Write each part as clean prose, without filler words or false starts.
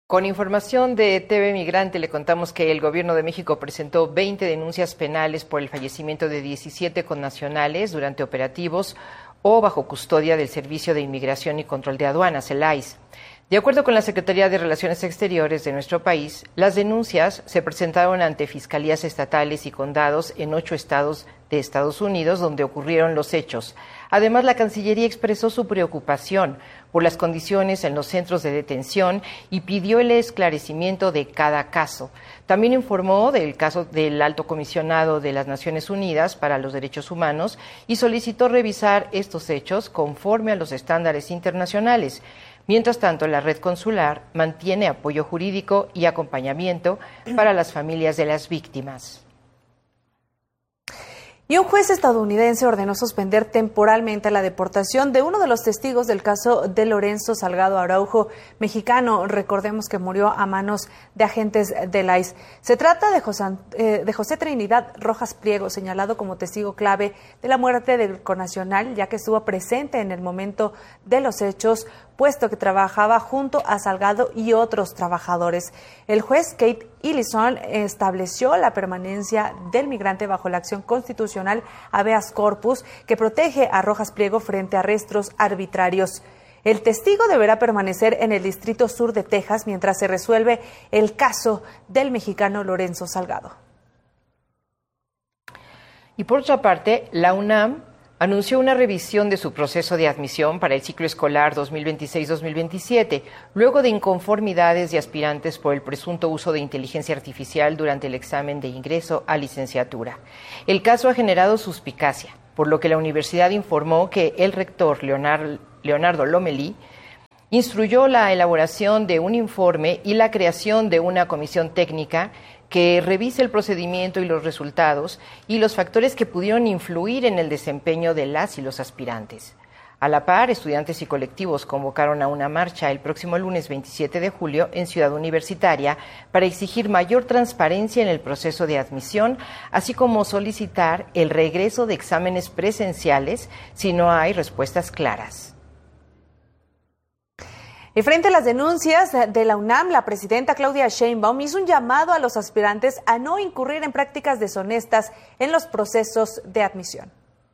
Con información de TV Migrante le contamos que el Gobierno de México presentó 20 denuncias penales por el fallecimiento de 17 connacionales durante operativos o bajo custodia del Servicio de Inmigración y Control de Aduanas, el ICE. De acuerdo con la Secretaría de Relaciones Exteriores de nuestro país, las denuncias se presentaron ante fiscalías estatales y condados en 8 estados de Estados Unidos donde ocurrieron los hechos. Además, la Cancillería expresó su preocupación por las condiciones en los centros de detención y pidió el esclarecimiento de cada caso. También informó del caso del Alto Comisionado de las Naciones Unidas para los Derechos Humanos y solicitó revisar estos hechos conforme a los estándares internacionales. Mientras tanto, la red consular mantiene apoyo jurídico y acompañamiento para las familias de las víctimas. Y un juez estadounidense ordenó suspender temporalmente la deportación de uno de los testigos del caso de Lorenzo Salgado Araujo, mexicano. Recordemos que murió a manos de agentes del ICE. Se trata de José Trinidad Rojas Pliego, señalado como testigo clave de la muerte del connacional, ya que estuvo presente en el momento de los hechos, puesto que trabajaba junto a Salgado y otros trabajadores. El juez Kate Ellison estableció la permanencia del migrante bajo la acción constitucional habeas corpus que protege a Rojas Pliego frente a arrestos arbitrarios. El testigo deberá permanecer en el Distrito Sur de Texas mientras se resuelve el caso del mexicano Lorenzo Salgado. Y por otra parte, la UNAM anunció una revisión de su proceso de admisión para el ciclo escolar 2026-2027, luego de inconformidades de aspirantes por el presunto uso de inteligencia artificial durante el examen de ingreso a licenciatura. El caso ha generado suspicacia, por lo que la universidad informó que el rector Leonardo Lomelí instruyó la elaboración de un informe y la creación de una comisión técnica que revise el procedimiento y los resultados y los factores que pudieron influir en el desempeño de las y los aspirantes. A la par, estudiantes y colectivos convocaron a una marcha el próximo lunes 27 de julio en Ciudad Universitaria para exigir mayor transparencia en el proceso de admisión, así como solicitar el regreso de exámenes presenciales si no hay respuestas claras. Y frente a las denuncias de la UNAM, la presidenta Claudia Sheinbaum hizo un llamado a los aspirantes a no incurrir en prácticas deshonestas en los procesos de admisión.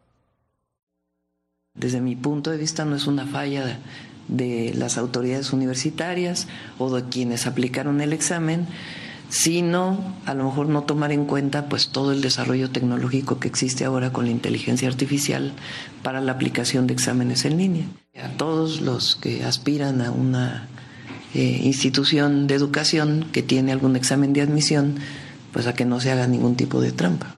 Desde mi punto de vista no es una falla de las autoridades universitarias o de quienes aplicaron el examen, sino a lo mejor no tomar en cuenta pues todo el desarrollo tecnológico que existe ahora con la inteligencia artificial para la aplicación de exámenes en línea. A todos los que aspiran a una institución de educación que tiene algún examen de admisión, pues a que no se haga ningún tipo de trampa.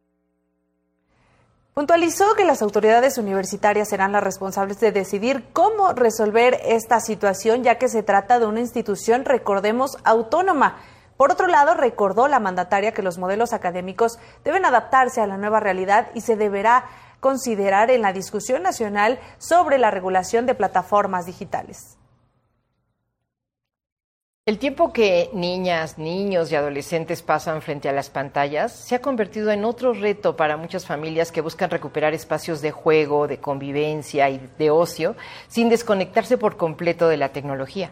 Puntualizó que las autoridades universitarias serán las responsables de decidir cómo resolver esta situación, ya que se trata de una institución, recordemos, autónoma. Por otro lado, recordó la mandataria que los modelos académicos deben adaptarse a la nueva realidad y se deberá considerar en la discusión nacional sobre la regulación de plataformas digitales. El tiempo que niñas, niños y adolescentes pasan frente a las pantallas se ha convertido en otro reto para muchas familias que buscan recuperar espacios de juego, de convivencia y de ocio sin desconectarse por completo de la tecnología.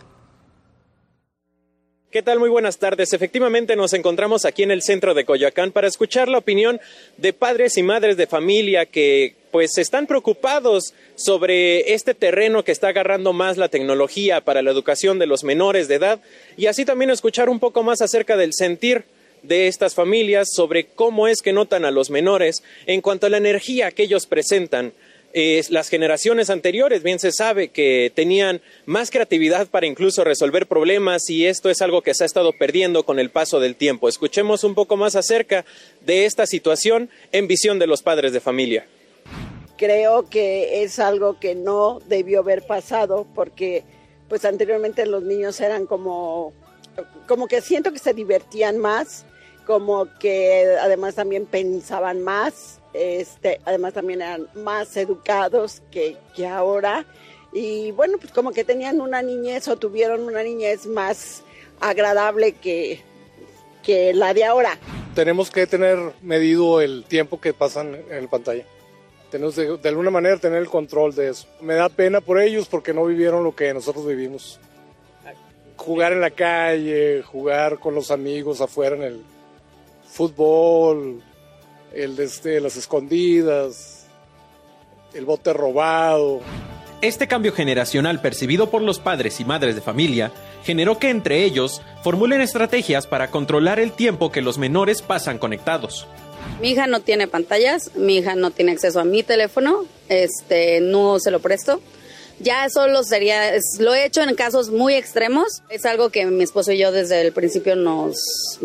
¿Qué tal? Muy buenas tardes. Efectivamente nos encontramos aquí en el centro de Coyoacán para escuchar la opinión de padres y madres de familia que pues están preocupados sobre este terreno que está agarrando más la tecnología para la educación de los menores de edad y así también escuchar un poco más acerca del sentir de estas familias sobre cómo es que notan a los menores en cuanto a la energía que ellos presentan. Las generaciones anteriores, bien se sabe que tenían más creatividad para incluso resolver problemas y esto es algo que se ha estado perdiendo con el paso del tiempo. Escuchemos un poco más acerca de esta situación en visión de los padres de familia. Creo que es algo que no debió haber pasado porque pues anteriormente los niños eran como que siento que se divertían más, como que además también pensaban más. Además también eran más educados que ahora y bueno, pues como que tenían una niñez o tuvieron una niñez más agradable que la de ahora. Tenemos que tener medido el tiempo que pasan en la pantalla. Tenemos de alguna manera tener el control de eso. Me da pena por ellos porque no vivieron lo que nosotros vivimos. jugar en la calle, jugar con los amigos afuera en el fútbol, las escondidas, el bote robado. Este cambio generacional percibido por los padres y madres de familia generó que entre ellos formulen estrategias para controlar el tiempo que los menores pasan conectados. Mi hija no tiene pantallas, mi hija no tiene acceso a mi teléfono, no se lo presto. Ya solo lo he hecho en casos muy extremos. Es algo que mi esposo y yo desde el principio nos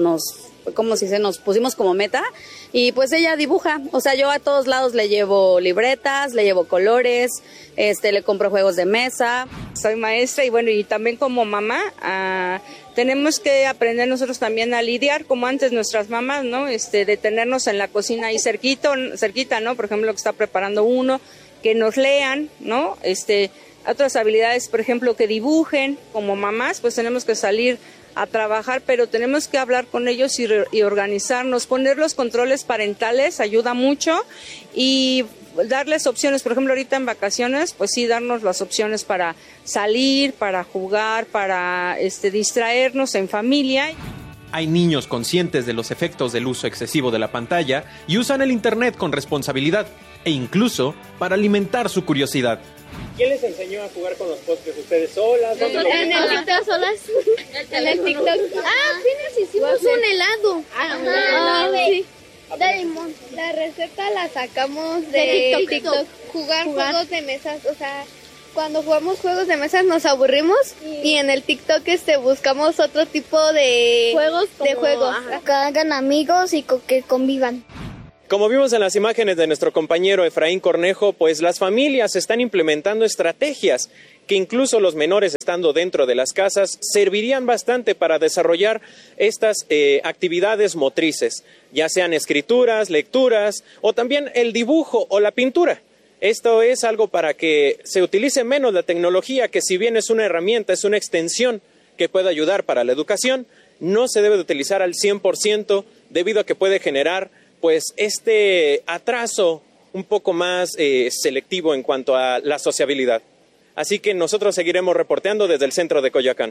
pusimos como meta. Y pues ella dibuja, o sea, yo a todos lados le llevo libretas, le llevo colores, le compro juegos de mesa. Soy maestra y bueno, y también como mamá, tenemos que aprender nosotros también a lidiar como antes nuestras mamás, ¿no? De tenernos en la cocina ahí cerquita, ¿no? Por ejemplo, que está preparando uno, que nos lean, ¿no? Otras habilidades, por ejemplo, que dibujen. Como mamás, pues tenemos que salir a trabajar, pero tenemos que hablar con ellos y organizarnos. Poner los controles parentales ayuda mucho y darles opciones. Por ejemplo, ahorita en vacaciones, pues sí, darnos las opciones para salir, para jugar, para distraernos en familia. Hay niños conscientes de los efectos del uso excesivo de la pantalla y usan el internet con responsabilidad e incluso para alimentar su curiosidad. ¿Quién les enseñó a jugar con los postres? ¿Ustedes solas? En el TikTok solas. En el TikTok. Apenas hicimos un helado. Sí. De limón. La receta la sacamos de TikTok. Jugar juegos de mesas, o sea, cuando jugamos juegos de mesas nos aburrimos y en el TikTok buscamos otro tipo de juegos. Que hagan amigos y que convivan. Como vimos en las imágenes de nuestro compañero Efraín Cornejo, pues las familias están implementando estrategias que incluso los menores estando dentro de las casas servirían bastante para desarrollar estas actividades motrices, ya sean escrituras, lecturas o también el dibujo o la pintura. Esto es algo para que se utilice menos la tecnología, que si bien es una herramienta, es una extensión que puede ayudar para la educación, no se debe de utilizar al 100% debido a que puede generar pues atraso un poco más selectivo en cuanto a la sociabilidad. Así que nosotros seguiremos reporteando desde el centro de Coyoacán.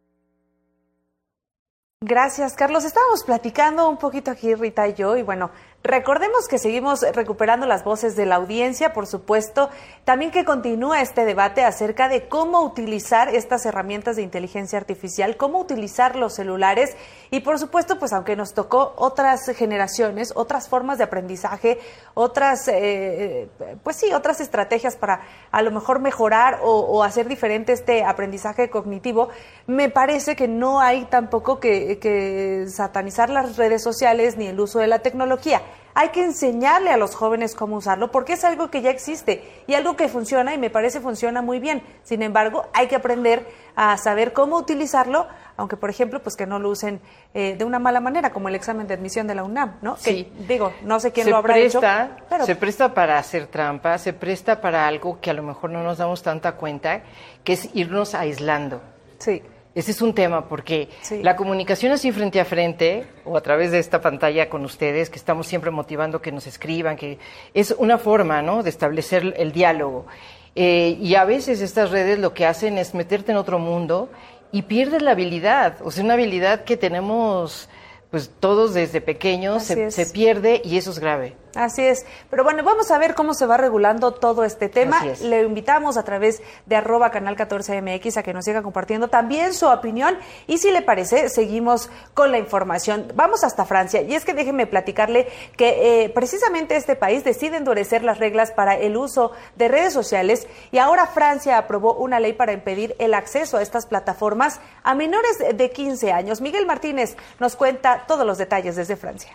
Gracias, Carlos. Estábamos platicando un poquito aquí, Rita y yo, y bueno, recordemos que seguimos recuperando las voces de la audiencia, por supuesto. También que continúa este debate acerca de cómo utilizar estas herramientas de inteligencia artificial, cómo utilizar los celulares y, por supuesto, pues aunque nos tocó otras generaciones, otras formas de aprendizaje, otras estrategias para a lo mejor mejorar o hacer diferente este aprendizaje cognitivo, me parece que no hay tampoco que satanizar las redes sociales ni el uso de la tecnología. Hay que enseñarle a los jóvenes cómo usarlo porque es algo que ya existe y algo que funciona y me parece funciona muy bien. Sin embargo, hay que aprender a saber cómo utilizarlo, aunque por ejemplo, pues que no lo usen de una mala manera, como el examen de admisión de la UNAM, ¿no? Sí. Que, no sé quién lo habrá hecho. Pero se presta para hacer trampa, se presta para algo que a lo mejor no nos damos tanta cuenta, que es irnos aislando. Sí. Ese es un tema porque la comunicación así frente a frente o a través de esta pantalla con ustedes, que estamos siempre motivando que nos escriban, que es una forma, ¿no?, de establecer el diálogo. Y a veces estas redes lo que hacen es meterte en otro mundo y pierdes la habilidad, o sea, una habilidad que tenemos pues todos desde pequeños, se pierde y eso es grave. Así es. Pero bueno, vamos a ver cómo se va regulando todo este tema. Le invitamos a través de @canal14mx a que nos siga compartiendo también su opinión y si le parece, seguimos con la información. Vamos hasta Francia y es que déjenme platicarle que precisamente este país decide endurecer las reglas para el uso de redes sociales y ahora Francia aprobó una ley para impedir el acceso a estas plataformas a menores de 15 años. Miguel Martínez nos cuenta todos los detalles desde Francia.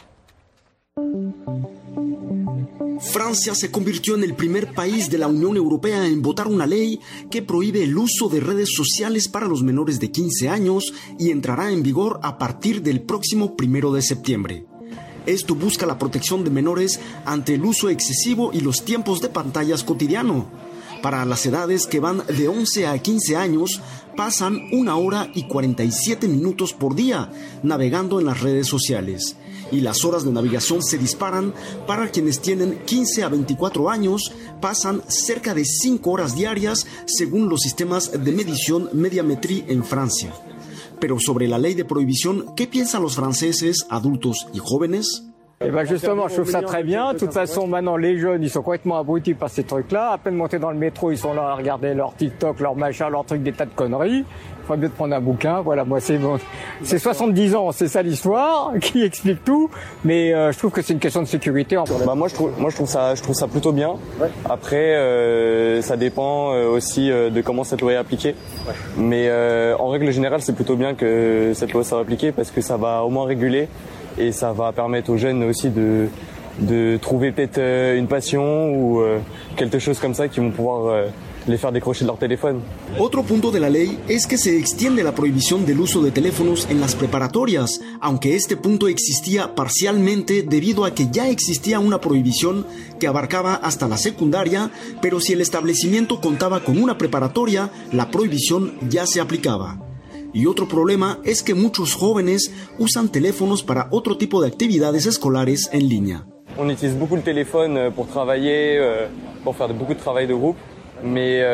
Francia se convirtió en el primer país de la Unión Europea en votar una ley que prohíbe el uso de redes sociales para los menores de 15 años y entrará en vigor a partir del próximo 1 de septiembre. Esto busca la protección de menores ante el uso excesivo y los tiempos de pantallas cotidiano. Para las edades que van de 11 a 15 años, pasan 1 hora y 47 minutos por día navegando en las redes sociales. y las horas de navegación se disparan. Para quienes tienen 15 a 24 años, pasan cerca de 5 horas diarias según los sistemas de medición Médiamétrie en Francia. Pero sobre la ley de prohibición, ¿qué piensan los franceses, adultos y jóvenes? Eh ben justement, je trouve ça très bien. De toute façon, maintenant, les jeunes, ils sont complètement abrutis par ces trucs-là. À peine montés dans le métro, ils sont là à regarder leur TikTok, leur machin, leur truc, des tas de conneries. Il faudrait mieux de prendre un bouquin. Voilà, moi, c'est bon. C'est 70 ans, c'est ça l'histoire, qui explique tout. Mais je trouve que c'est une question de sécurité. Bah moi, je trouve ça plutôt bien. Après, ça dépend aussi de comment cette loi est appliquée. Mais en règle générale, c'est plutôt bien que cette loi soit appliquée parce que ça va au moins réguler. Et ça va permettre aux jeunes aussi de trouver peut-être une passion ou quelque chose comme ça qui vont pouvoir les faire décrocher de leur téléphone. Otro punto de la ley es que se extiende la prohibición del uso de teléfonos en las preparatorias, aunque este punto existía parcialmente debido a que ya existía una prohibición que abarcaba hasta la secundaria, pero si el establecimiento contaba con una preparatoria, la prohibición ya se aplicaba. Y otro problema es que muchos jóvenes usan teléfonos para otro tipo de actividades escolares en línea. On utilise beaucoup le téléphone pour travailler, pour faire beaucoup de travail de groupe, mais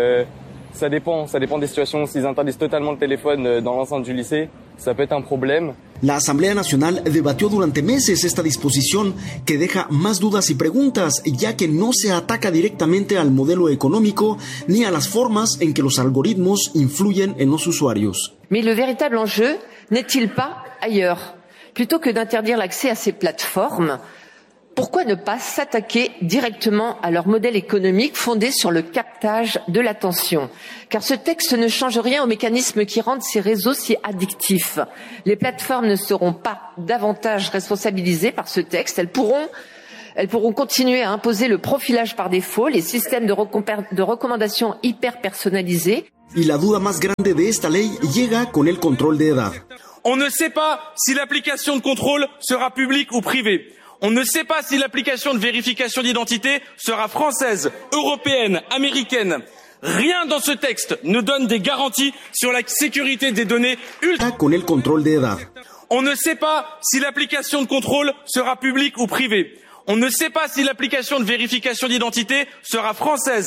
ça dépend des situations. S'ils interdisent totalement le téléphone dans l'enceinte du lycée, ça peut être un problème. La Asamblea Nacional debatió durante meses esta disposición que deja más dudas y preguntas, ya que no se ataca directamente al modelo económico ni a las formas en que los algoritmos influyen en los usuarios. Mais le véritable enjeu n'est-il pas ailleurs? Plutôt que d'interdire l'accès à ces plateformes, pourquoi ne pas s'attaquer directement à leur modèle économique fondé sur le captage de l'attention? Car ce texte ne change rien aux mécanismes qui rendent ces réseaux si addictifs. Les plateformes ne seront pas davantage responsabilisées par ce texte. Elles pourront continuer à imposer le profilage par défaut, les systèmes de recommandation hyper personnalisés. Y la duda más grande de esta ley llega con el control de edad. On ne sait pas si l'application de contrôle sera publique ou privée. On ne sait pas si l'application de vérification d'identité sera française, européenne, américaine. Rien dans ce texte ne donne des garanties sur la sécurité des données con el control de edad. On ne sait pas si l'application de contrôle sera publique ou privée. On ne sait pas si l'application de vérification d'identité sera française,